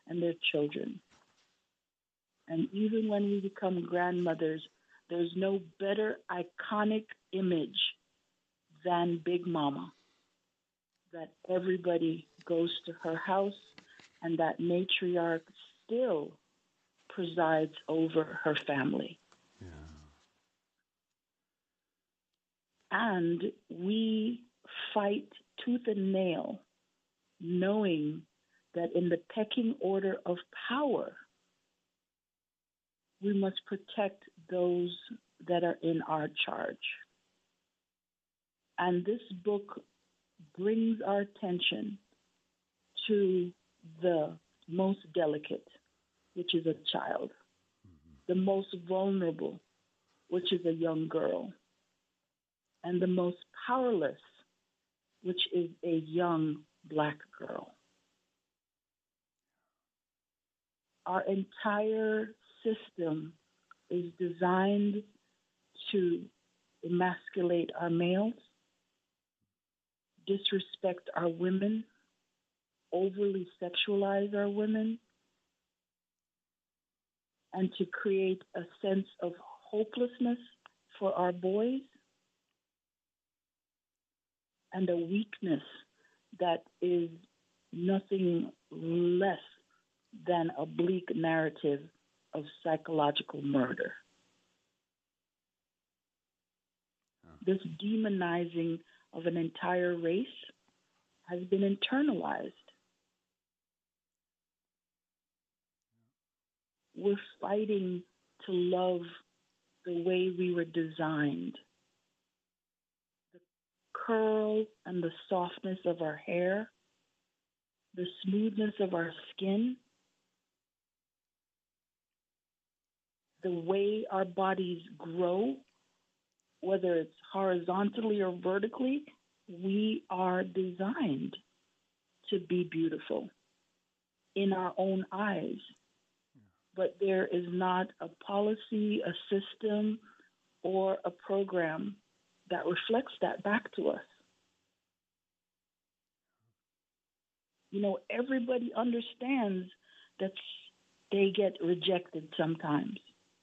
and their children. And even when we become grandmothers, there's no better iconic image than Big Mama, that everybody goes to her house and that matriarch still presides over her family. Yeah. And we fight tooth and nail, knowing that in the pecking order of power, we must protect those that are in our charge. And this book brings our attention to the most delicate, which is a child, the most vulnerable, which is a young girl, and the most powerless, which is a young Black girl. Our entire system is designed to emasculate our males, disrespect our women, overly sexualize our women, and to create a sense of hopelessness for our boys and a weakness that is nothing less than a bleak narrative of psychological murder. This demonizing of an entire race has been internalized. We're fighting to love the way we were designed. The curl and the softness of our hair, the smoothness of our skin, the way our bodies grow, whether it's horizontally or vertically, we are designed to be beautiful in our own eyes. But there is not a policy, a system, or a program that reflects that back to us. You know, everybody understands that they get rejected sometimes.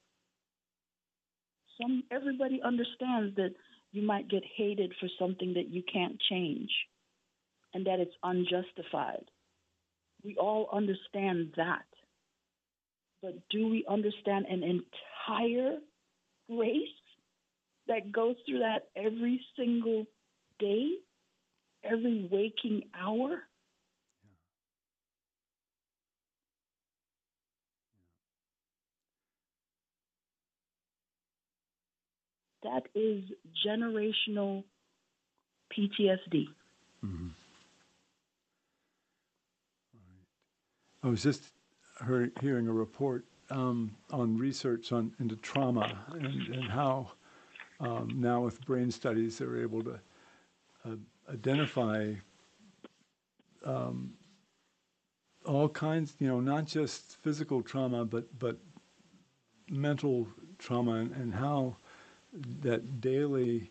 Everybody understands that you might get hated for something that you can't change and that it's unjustified. We all understand that. But do we understand an entire race that goes through that every single day, every waking hour? That is generational PTSD. Mm-hmm. Right. I was just hearing a report on research into trauma and how now with brain studies they're able to identify all kinds, not just physical trauma, but mental trauma and how that daily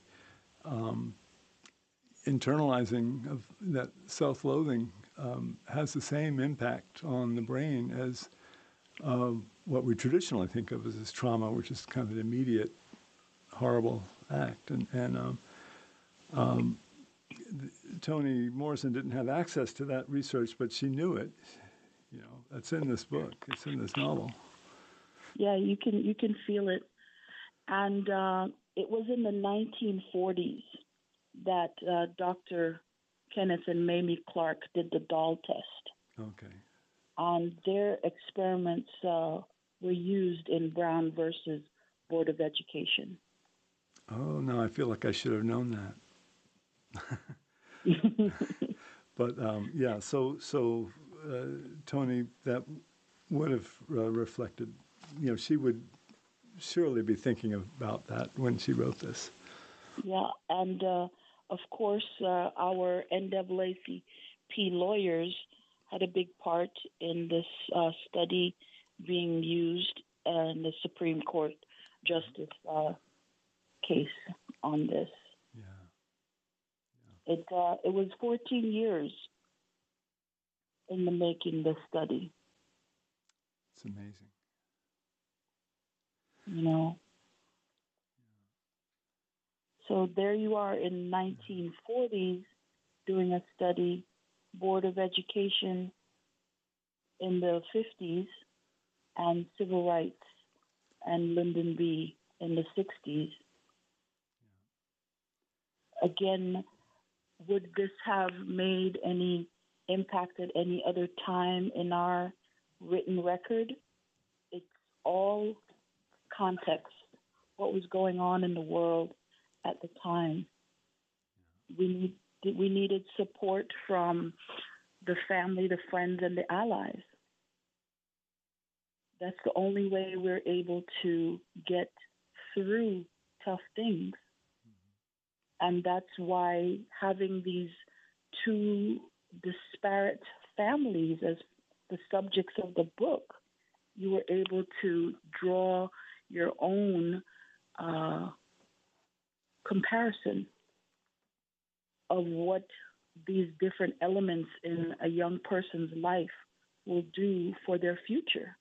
internalizing of that self-loathing has the same impact on the brain as what we traditionally think of as trauma, which is kind of an immediate, horrible act. And Toni Morrison didn't have access to that research, but she knew it. That's in this book. It's in this novel. Yeah, you can feel it. And it was in the 1940s that Dr. Kenneth and Mamie Clark did the doll test. Okay. Their experiments were used in Brown versus Board of Education. Oh, no, I feel like I should have known that. But, so Toni, that would have reflected, she would surely be thinking about that when she wrote this. Yeah, and of course, our NAACP lawyers had a big part in this study being used in the Supreme Court justice case on this. Yeah. It was 14 years in the making, this study. It's amazing. You know. So there you are in 1940s doing a study, Board of Education in the 50s, and civil rights and Lyndon B. in the 60s. Again, would this have made any impact at any other time in our written record? It's all context, what was going on in the world at the time. We needed support from the family, the friends, and the allies. That's the only way we're able to get through tough things. And that's why having these two disparate families as the subjects of the book, you were able to draw your own comparison of what these different elements in a young person's life will do for their future.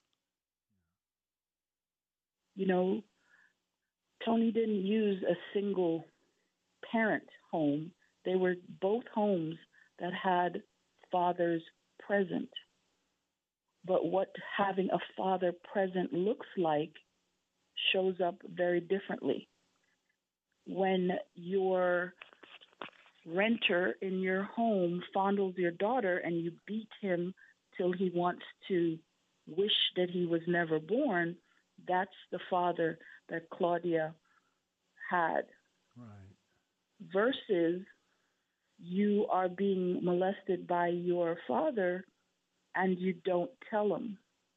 You know, Tony didn't use a single parent home. They were both homes that had fathers present. But what having a father present looks like shows up very differently. When your renter in your home fondles your daughter and you beat him till he wants to wish that he was never born, that's the father that Claudia had. Right. Versus you are being molested by your father and you don't tell him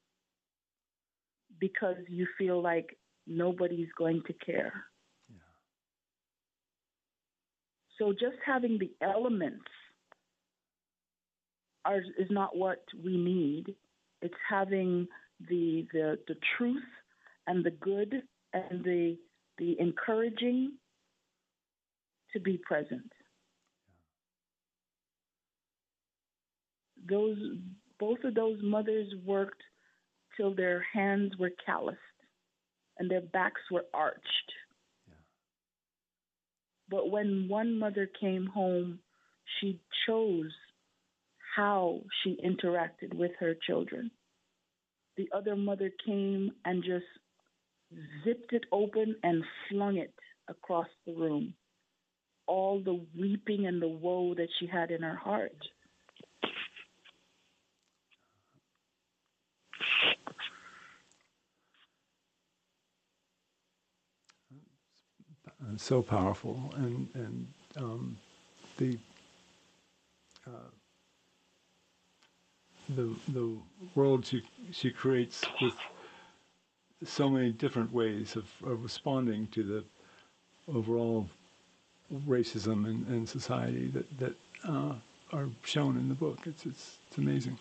because you feel like nobody's going to care. Yeah. So just having the elements is not what we need. It's having the truth and the good and the encouraging to be present. Both of those mothers worked till their hands were calloused and their backs were arched. Yeah. But when one mother came home, she chose how she interacted with her children. The other mother came and just zipped it open and flung it across the room. All the weeping and the woe that she had in her heart. So powerful, and the the world she creates with so many different ways of responding to the overall racism in society that are shown in the book. It's amazing.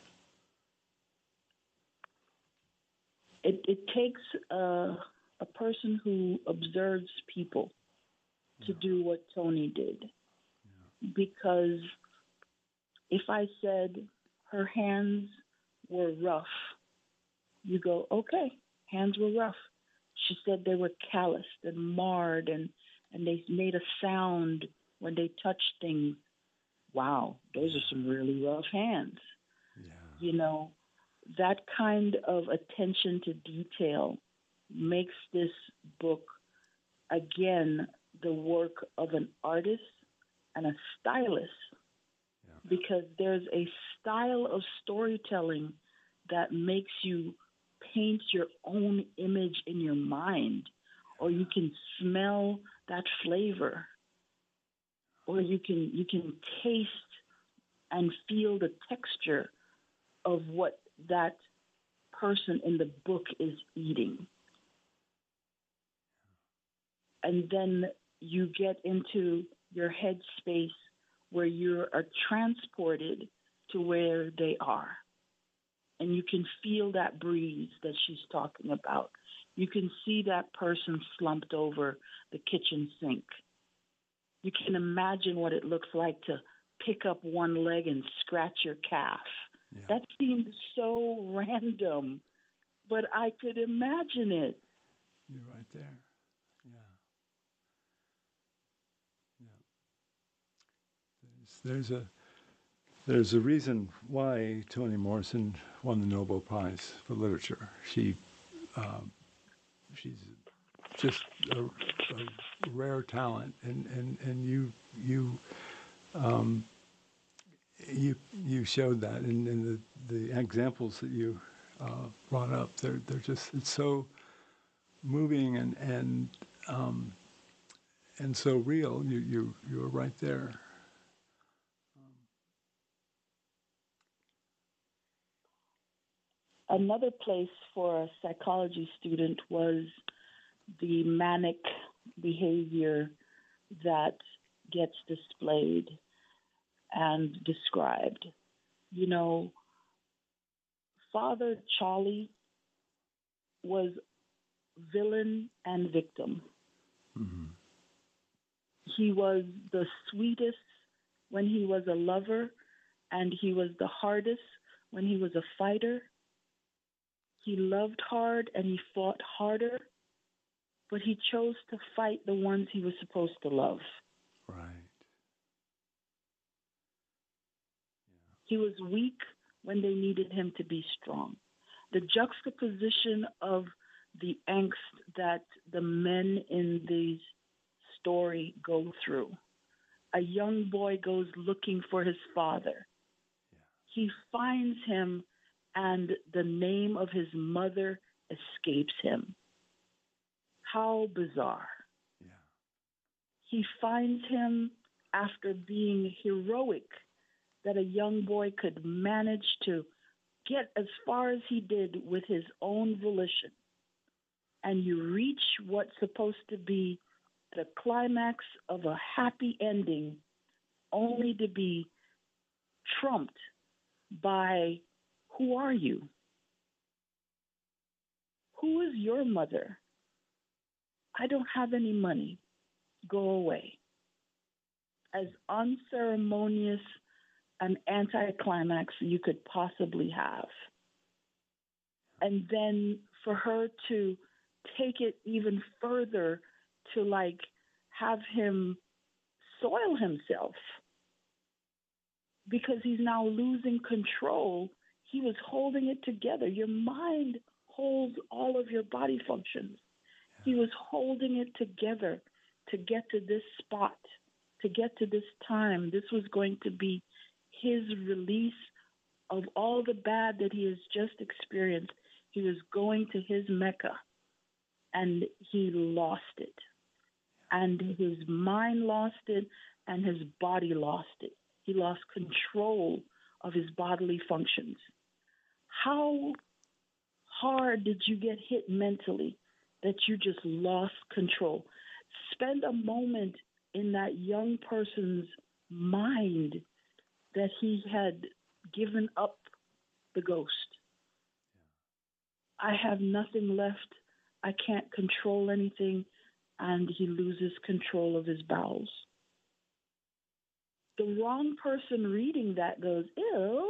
It takes a person who observes people to do what Tony did. Yeah. Because if I said her hands were rough, you go, okay, hands were rough. She said they were calloused and marred and they made a sound when they touched things. Wow, those are some really rough hands. Yeah. You know, that kind of attention to detail makes this book, again, the work of an artist and a stylist. Yeah. Because there's a style of storytelling that makes you paint your own image in your mind, or you can smell that flavor, or you can taste and feel the texture of what that person in the book is eating. And then you get into your headspace where you are transported to where they are. And you can feel that breeze that she's talking about. You can see that person slumped over the kitchen sink. You can imagine what it looks like to pick up one leg and scratch your calf. Yeah. That seemed so random, but I could imagine it. You're right there. Yeah. Yeah. There's a reason why Toni Morrison won the Nobel Prize for Literature. She's just a rare talent, and you showed that in the examples that you brought up. They're just, it's so moving and so real. You're right there. Another place for a psychology student was the manic behavior that gets displayed and described. You know, Father Charlie was villain and victim. Mm-hmm. He was the sweetest when he was a lover, and he was the hardest when he was a fighter. He loved hard and he fought harder, but he chose to fight the ones he was supposed to love. Right. He was weak when they needed him to be strong. The juxtaposition of the angst that the men in the story go through. A young boy goes looking for his father. Yeah. He finds him, and the name of his mother escapes him. How bizarre. Yeah. He finds him after being heroic, that a young boy could manage to get as far as he did with his own volition. And you reach what's supposed to be the climax of a happy ending, only to be trumped by, who are you? Who is your mother? I don't have any money. Go away. As unceremonious an anticlimax you could possibly have. And then for her to take it even further to like have him soil himself because he's now losing control. He was holding it together. Your mind holds all of your body functions. He was holding it together to get to this spot, to get to this time. This was going to be his release of all the bad that he has just experienced. He was going to his Mecca, and he lost it. And his mind lost it, and his body lost it. He lost control of his bodily functions. How hard did you get hit mentally that you just lost control? Spend a moment in that young person's mind that he had given up the ghost. I have nothing left. I can't control anything. And he loses control of his bowels. The wrong person reading that goes, ew.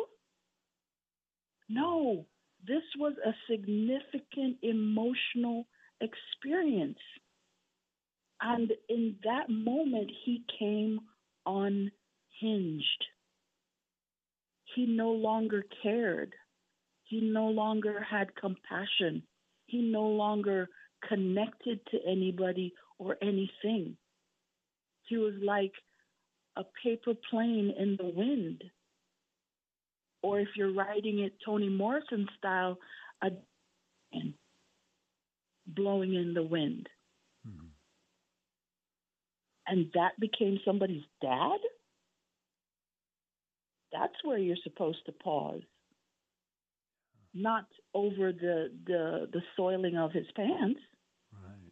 No, this was a significant emotional experience. And in that moment, he came unhinged. He no longer cared. He no longer had compassion. He no longer connected to anybody or anything. He was like a paper plane in the wind. Or if you're writing it Toni Morrison style, a blowing in the wind. Mm-hmm. And that became somebody's dad? That's where you're supposed to pause. Not over the soiling of his pants. Right.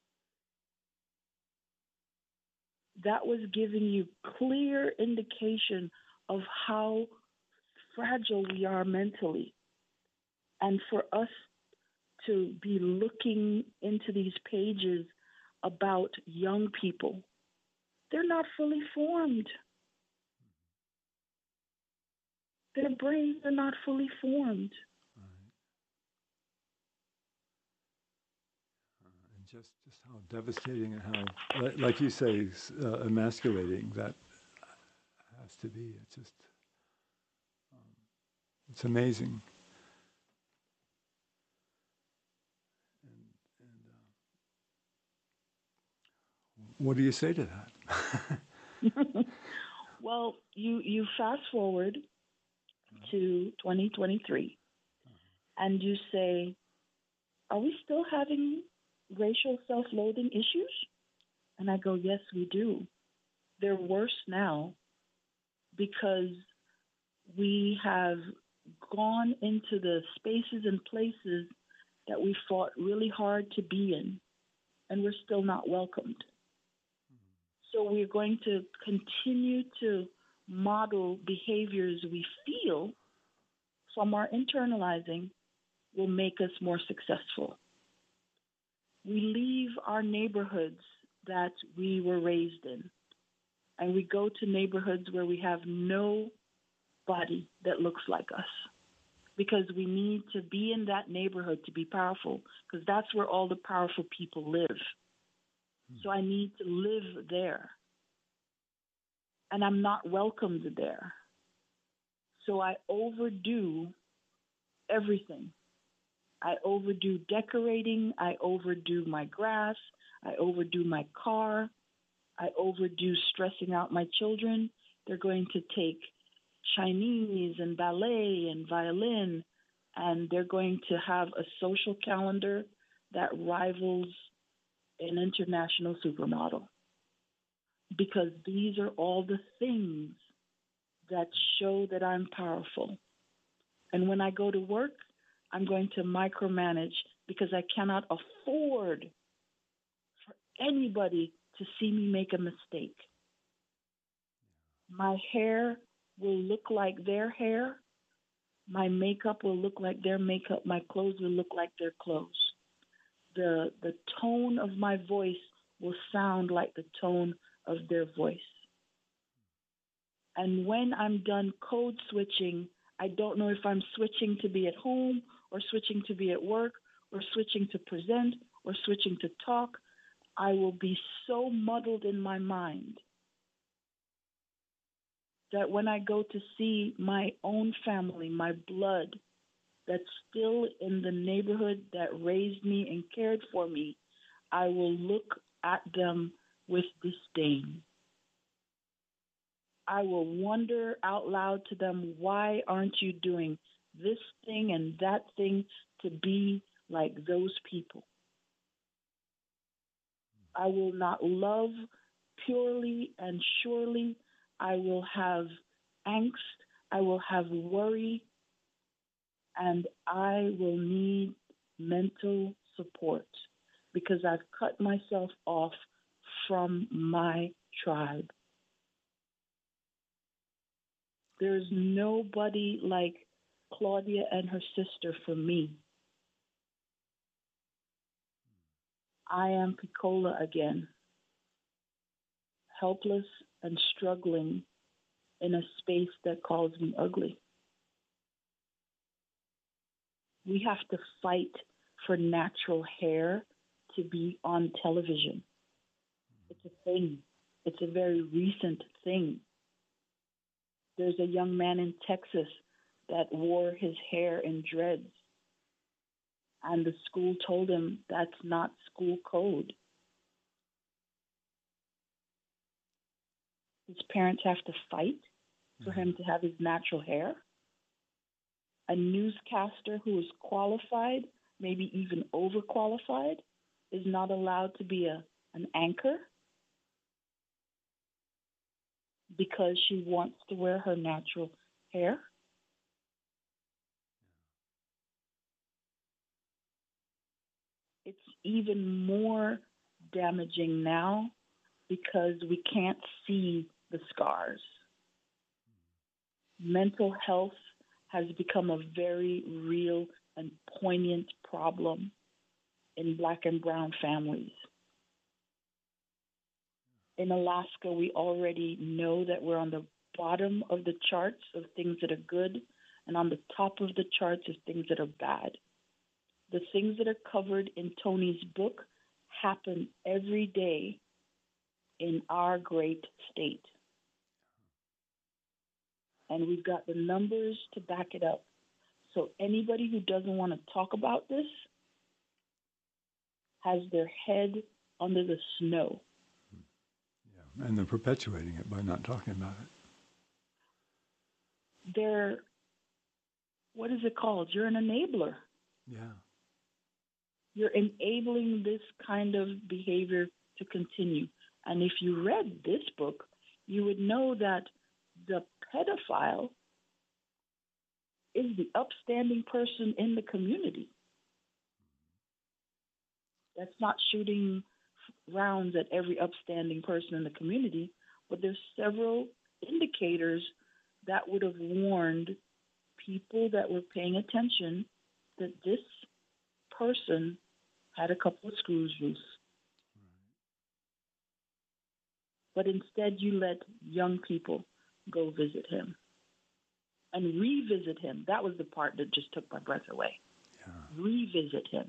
That was giving you clear indication of how fragile we are mentally. And for us to be looking into these pages about young people, they're not fully formed. Their brains are not fully formed. And just how devastating and how, like you say, emasculating that has to be. It's just, it's amazing. What do you say to that? Well, you fast forward to 2023, and you say, are we still having racial self-loathing issues? And I go, yes, we do. They're worse now because we have gone into the spaces and places that we fought really hard to be in, and we're still not welcomed. So we're going to continue to model behaviors we feel from our internalizing will make us more successful. We leave our neighborhoods that we were raised in, and we go to neighborhoods where we have nobody that looks like us, because we need to be in that neighborhood to be powerful, because that's where all the powerful people live. So I need to live there. And I'm not welcomed there. So I overdo everything. I overdo decorating. I overdo my grass. I overdo my car. I overdo stressing out my children. They're going to take Chinese and ballet and violin, and they're going to have a social calendar that rivals an international supermodel. Because these are all the things that show that I'm powerful. And when I go to work, I'm going to micromanage because I cannot afford for anybody to see me make a mistake. My hair will look like their hair. My makeup will look like their makeup. My clothes will look like their clothes. The tone of my voice will sound like the tone of their voice. And when I'm done code switching, I don't know if I'm switching to be at home or switching to be at work or switching to present or switching to talk. I will be so muddled in my mind that when I go to see my own family, my blood, that's still in the neighborhood that raised me and cared for me, I will look at them with disdain. I will wonder out loud to them, why aren't you doing this thing and that thing to be like those people? I will not love purely and surely. I will have angst. I will have worry. And I will need mental support because I've cut myself off from my tribe. There's nobody like Claudia and her sister for me. I am Picola again, helpless and struggling in a space that calls me ugly. We have to fight for natural hair to be on television. It's a thing. It's a very recent thing. There's a young man in Texas that wore his hair in dreads, and the school told him that's not school code. His parents have to fight for him to have his natural hair. A newscaster who is qualified, maybe even overqualified, is not allowed to be an anchor because she wants to wear her natural hair. It's even more damaging now because we can't see the scars. Mental health has become a very real and poignant problem in Black and brown families. In Alaska, we already know that we're on the bottom of the charts of things that are good and on the top of the charts is things that are bad. The things that are covered in Tony's book happen every day in our great state. And we've got the numbers to back it up. So anybody who doesn't want to talk about this has their head under the snow. Yeah, and they're perpetuating it by not talking about it. They're, what is it called? You're an enabler. Yeah. You're enabling this kind of behavior to continue. And if you read this book, you would know that the pedophile is the upstanding person in the community that's not shooting rounds at every upstanding person in the community, but there's several indicators that would have warned people that were paying attention that this person had a couple of screws loose. But instead you let young people go visit him and revisit him. That was the part that just took my breath away. Yeah. Revisit him.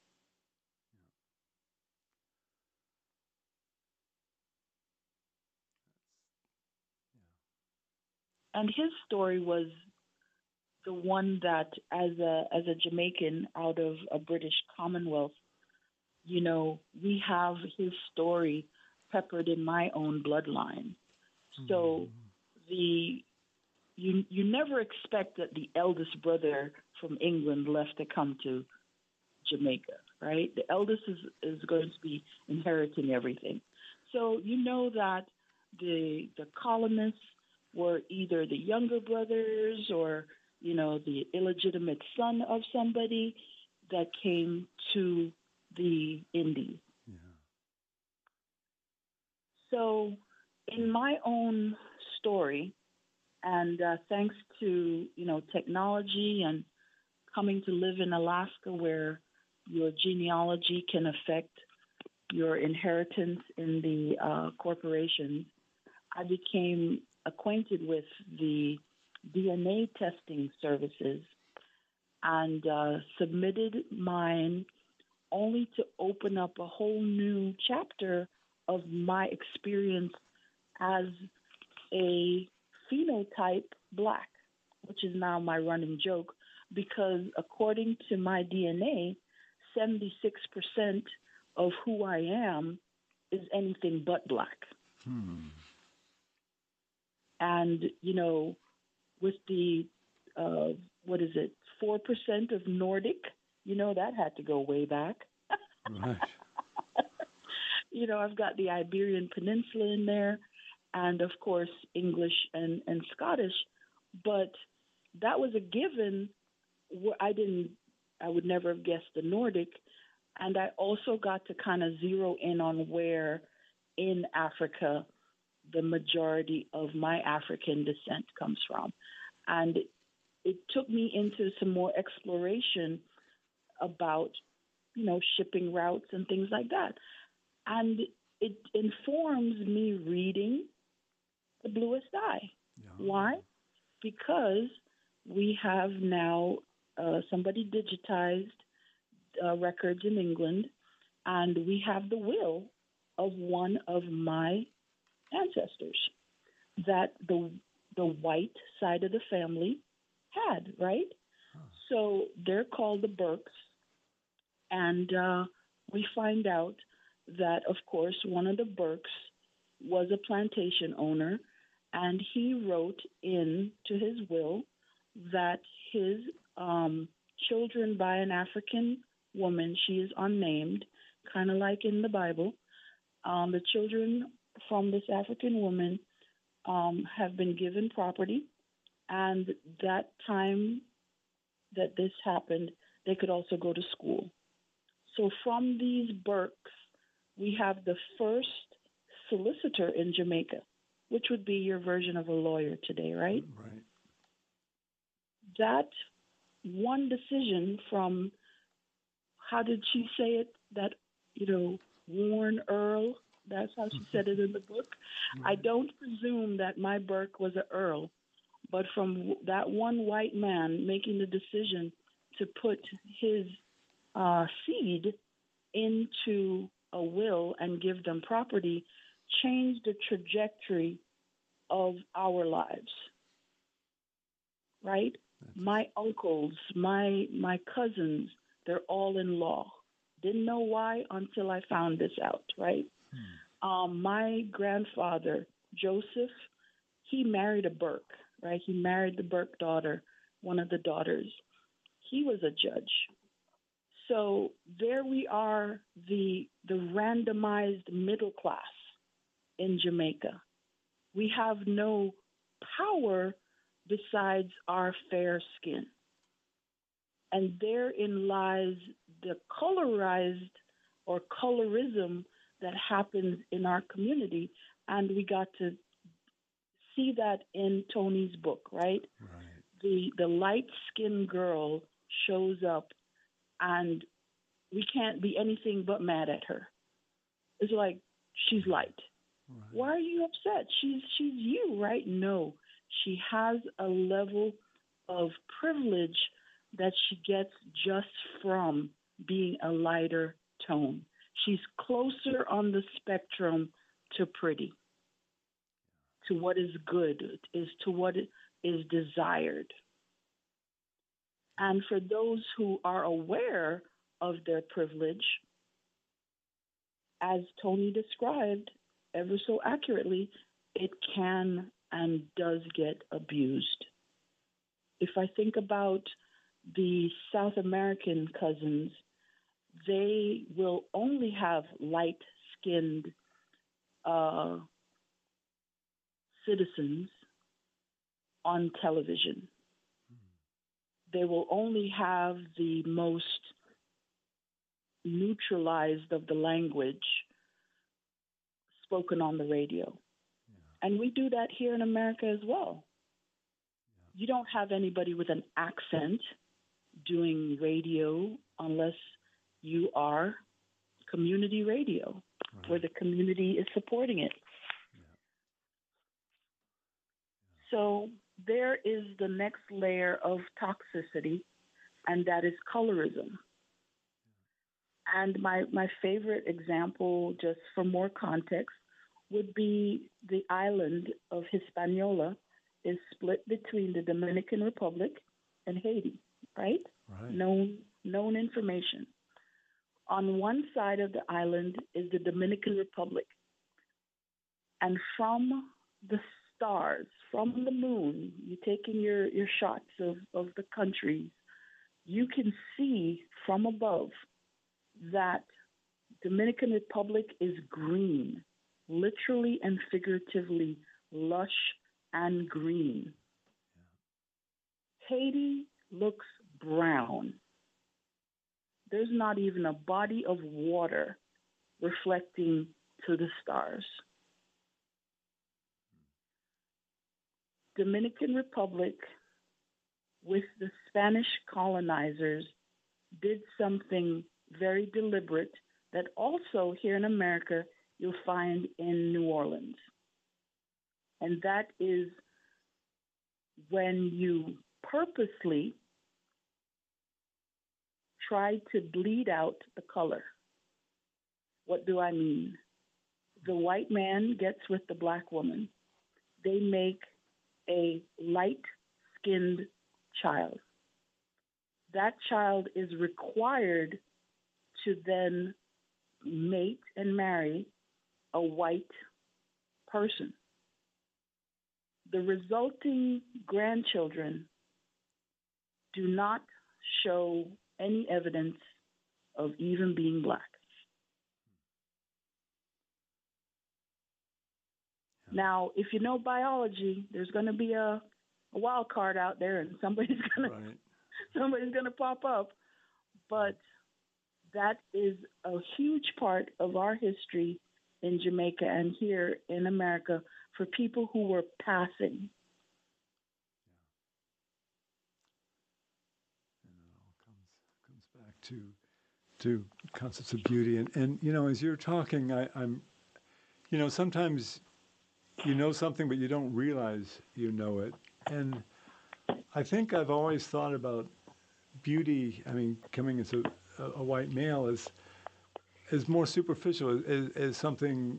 And his story was the one that, as a Jamaican out of a British Commonwealth, you know, we have his story peppered in my own bloodline. So you never expect that the eldest brother from England left to come to Jamaica, right? The eldest is going to be inheriting everything. So you know that the colonists were either the younger brothers or, you know, the illegitimate son of somebody that came to the Indies. Yeah. So in my own story, and thanks to, you know, technology and coming to live in Alaska where your genealogy can affect your inheritance in the corporations, I became acquainted with the DNA testing services and submitted mine only to open up a whole new chapter of my experience as a phenotype black, which is now my running joke, because according to my DNA, 76% of who I am is anything but black. And, you know, with the, 4% of Nordic, you know, that had to go way back. Right. You know, I've got the Iberian Peninsula in there and, of course, English and Scottish. But that was a given. I would never have guessed the Nordic. And I also got to kind of zero in on where in Africa the majority of my African descent comes from. And it took me into some more exploration about, you know, shipping routes and things like that. And it informs me reading The Bluest Eye. Yeah. Why? Because we have now somebody digitized records in England, and we have the will of one of my ancestors that the white side of the family had, right? So they're called the Burkes, and we find out that, of course, one of the Burkes was a plantation owner, and he wrote in to his will that his children by an African woman, she is unnamed, kind of like in the Bible, the children from this African woman have been given property, and that time that this happened, they could also go to school. So from these Burkes, we have the first solicitor in Jamaica, which would be your version of a lawyer today, right? Right. That one decision from, how did she say it? That, you know, Warren Earl, that's how she said it in the book. I don't presume that my Burke was an Earl, but from that one white man making the decision to put his seed into a will and give them property changed the trajectory of our lives, right? My uncles, my cousins, they're all in law. Didn't know why until I found this out, right? My grandfather, Joseph, he married a Burke, right? He married the Burke daughter, one of the daughters. He was a judge. So there we are, the randomized middle class in Jamaica. We have no power besides our fair skin. And therein lies the colorized or colorism that happens in our community. And we got to see that in Tony's book, right? The light-skinned girl shows up, and we can't be anything but mad at her. It's like, she's light. Right. Why are you upset? She's you, right? No, she has a level of privilege that she gets just from being a lighter tone. She's closer on the spectrum to pretty, to what is good, is to what is desired. And for those who are aware of their privilege, as Tony described ever so accurately, it can and does get abused. If I think about the South American cousins, they will only have light-skinned citizens on television. They will only have the most neutralized of the language spoken on the radio. Yeah. And we do that here in America as well. Yeah. You don't have anybody with an accent doing radio unless you are community radio, right, where the community is supporting it. Yeah. Yeah. So there is the next layer of toxicity, and that is colorism. And my favorite example, just for more context, would be the island of Hispaniola is split between the Dominican Republic and Haiti, right? Known information. On one side of the island is the Dominican Republic. And from the stars, from the moon, you're taking your shots of the countries, you can see from above that Dominican Republic is green, literally and figuratively lush and green. Yeah. Haiti looks brown. There's not even a body of water reflecting to the stars. Dominican Republic, with the Spanish colonizers, did something very deliberate that also here in America you'll find in New Orleans. And that is when you purposely try to bleed out the color. What do I mean? The white man gets with the black woman. They make a light-skinned child. That child is required to then mate and marry a white person. The resulting grandchildren do not show any evidence of even being black. Yeah. Now, if you know biology, there's going to be a wild card out there, and somebody's going to pop up. But that is a huge part of our history in Jamaica and here in America for people who were passing. Yeah. And it all comes back to concepts of beauty. And you know, as you're talking, I'm, you know, sometimes you know something, but you don't realize you know it. and I think I've always thought about beauty. I mean, coming as a white male is more superficial, is something.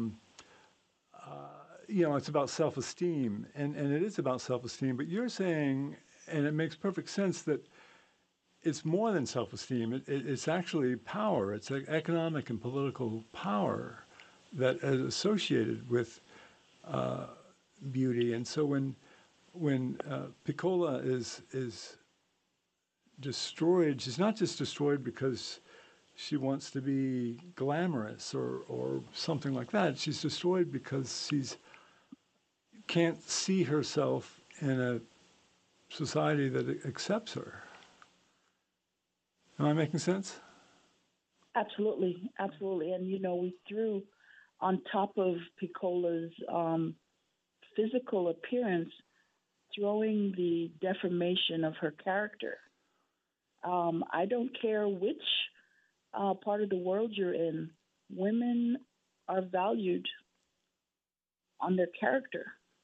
It's about self-esteem, and it is about self-esteem. But you're saying, and it makes perfect sense, that it's more than self-esteem. It's actually power. It's economic and political power that is associated with beauty. And so when Piccola is destroyed, she's not just destroyed because she wants to be glamorous or something like that. She's destroyed because she's can't see herself in a society that accepts her. Am I making sense? Absolutely, absolutely. And, we threw on top of Piccola's physical appearance, throwing the deformation of her character. I don't care which part of the world you're in, women are valued on their character.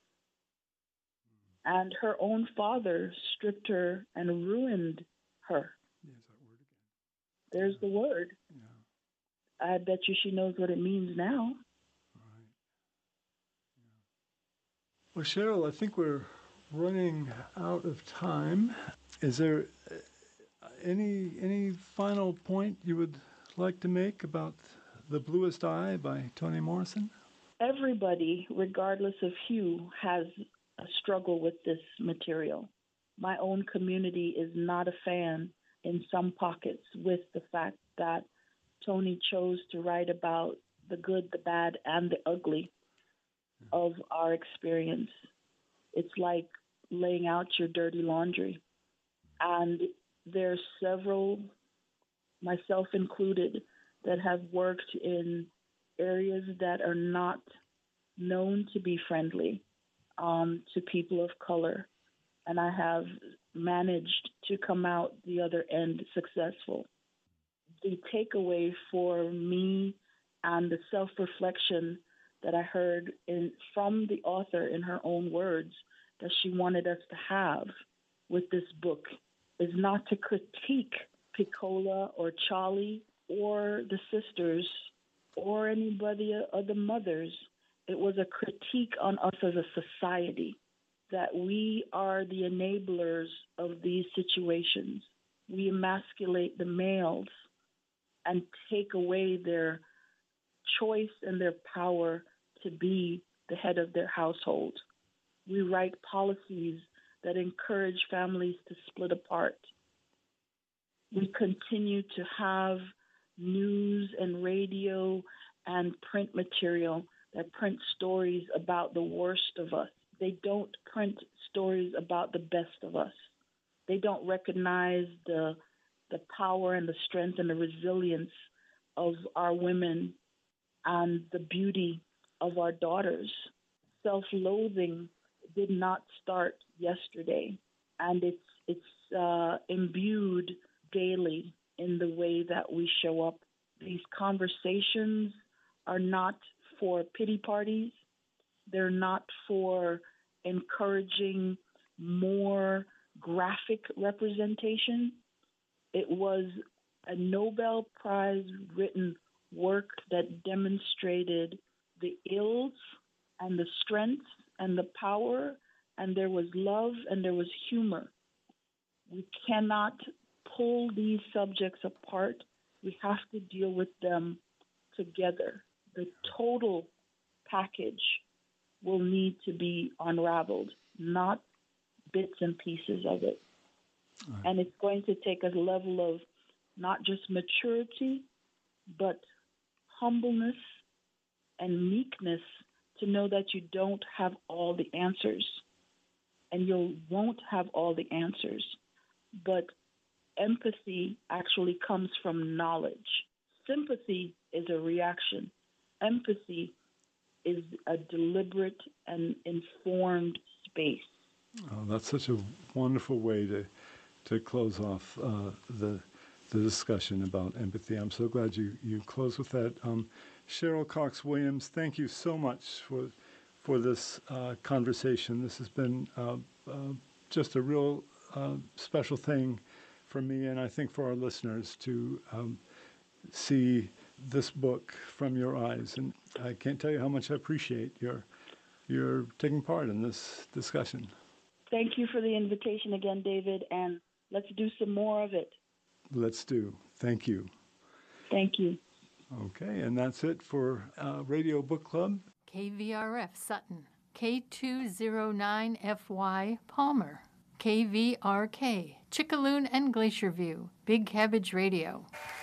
And her own father stripped her and ruined her. There's that word again. There's the word. Yeah. I bet you she knows what it means now. Right. Yeah. Well, Cheryl, I think we're running out of time. Is there any final point you would like to make about The Bluest Eye by Toni Morrison? Everybody, regardless of hue, has a struggle with this material. My own community is not a fan in some pockets with the fact that Toni chose to write about the good, the bad, and the ugly of our experience. It's like laying out your dirty laundry. And there's several, myself included, that have worked in areas that are not known to be friendly to people of color. And I have managed to come out the other end successful. The takeaway for me and the self-reflection that I heard from the author in her own words that she wanted us to have with this book is not to critique Piccola or Charlie or the sisters or anybody of the mothers. It was a critique on us as a society, that we are the enablers of these situations. We emasculate the males and take away their choice and their power to be the head of their household. We write policies that encourage families to split apart. We continue to have news and radio and print material that print stories about the worst of us. They don't print stories about the best of us. They don't recognize the power and the strength and the resilience of our women and the beauty of our daughters. Self-loathing did not start yesterday, and it's imbued daily in the way that we show up. These conversations are not for pity parties. They're not for encouraging more graphic representation. It was a Nobel Prize written work that demonstrated the ills and the strengths and the power, and there was love and there was humor. We cannot pull these subjects apart. We have to deal with them together. The total package will need to be unraveled, not bits and pieces of it. Right. And it's going to take a level of not just maturity, but humbleness and meekness to know that you don't have all the answers, and you won't have all the answers. But empathy actually comes from knowledge. Sympathy is a reaction. Empathy is a deliberate and informed space. Oh, that's such a wonderful way to close off the discussion about empathy. I'm so glad you closed with that. Cheryl Cox Williams, thank you so much for this conversation. This has been just a real special thing for me, and I think for our listeners, to see this book from your eyes. And I can't tell you how much I appreciate your taking part in this discussion. Thank you for the invitation again, David, and let's do some more of it. Let's do. Thank you. Thank you. Okay, and that's it for Radio Book Club. KVRF Sutton, K209FY Palmer, KVRK Chickaloon and Glacier View, Big Cabbage Radio.